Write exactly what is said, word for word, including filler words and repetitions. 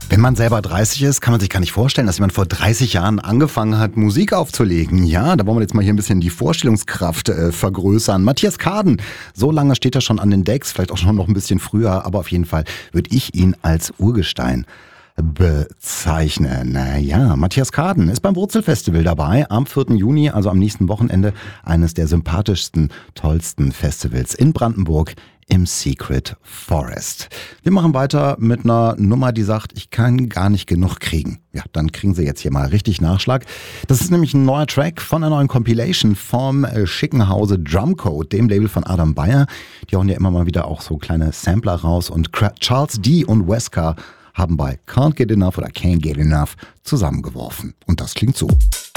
Wenn man selber dreißig ist, kann man sich gar nicht vorstellen, dass jemand vor dreißig Jahren angefangen hat, Musik aufzulegen. Ja, da wollen wir jetzt mal hier ein bisschen die Vorstellungskraft äh, vergrößern. Matthias Karden, so lange steht er schon an den Decks, vielleicht auch schon noch ein bisschen früher, aber auf jeden Fall würde ich ihn als Urgestein bezeichnen. Ja, Matthias Karden ist beim Wurzelfestival dabei am vierten Juni, also am nächsten Wochenende, eines der sympathischsten, tollsten Festivals in Brandenburg im Secret Forest. Wir machen weiter mit einer Nummer, die sagt, ich kann gar nicht genug kriegen. Ja, dann kriegen Sie jetzt hier mal richtig Nachschlag. Das ist nämlich ein neuer Track von einer neuen Compilation vom äh, schicken Hause Drumcode, dem Label von Adam Beyer. Die hauen ja immer mal wieder auch so kleine Sampler raus und Charles D. und Wesker haben bei Can't Get Enough oder Can't Get Enough zusammengeworfen. Und das klingt so.